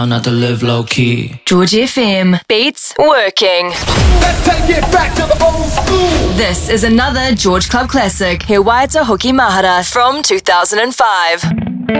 Not to live low key. George FM. Beats working. Let's take it back to the old school. This is another George Club classic. He Waita Hoki Mahara from 2005.